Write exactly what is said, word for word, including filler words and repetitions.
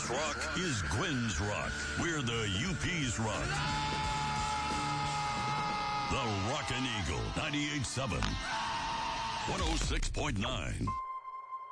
rock is Gwen's rock. We're the U P's rock. The Rockin' Eagle, ninety-eight point seven, one oh six point nine.